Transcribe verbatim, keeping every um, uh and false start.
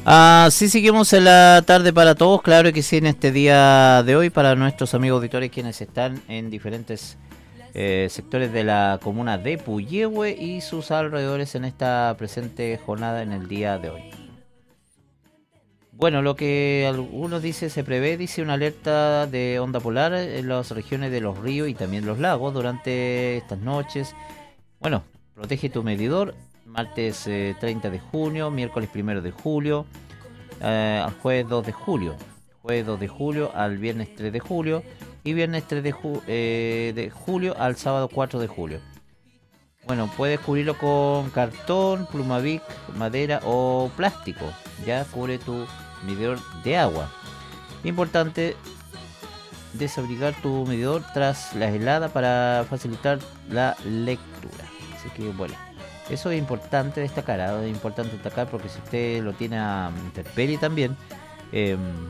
Así seguimos en la tarde para todos, claro que sí, en este día de hoy para nuestros amigos auditores quienes están en diferentes eh, sectores de la comuna de Puyehue y sus alrededores en esta presente jornada en el día de hoy. Bueno, lo que algunos dicen, se prevé, dice una alerta de onda polar en las regiones de los ríos y también los lagos durante estas noches. Bueno, protege tu medidor, martes eh, treinta de junio, miércoles primero de julio, eh, al jueves dos de julio, jueves dos de julio al viernes tres de julio y viernes tres de, ju eh, de julio al sábado cuatro de julio. Bueno, puedes cubrirlo con cartón, plumavic, madera o plástico. Ya cubre tu medidor de agua. Importante desabrigar tu medidor tras la helada para facilitar la lectura. Así que bueno, eso es importante destacar, ¿eh? Es importante destacar porque si usted lo tiene a intemperie también, eh,